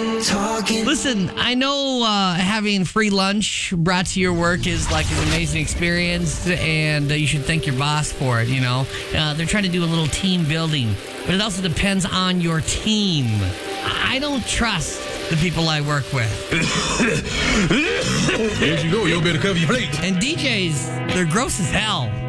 Listen, I know having free lunch brought to your work is like an amazing experience, and you should thank your boss for it, you know. They're trying to do a little team building, but it also depends on your team. I don't trust the people I work with. There you go. You better cover your plate. And DJs, they're gross as hell.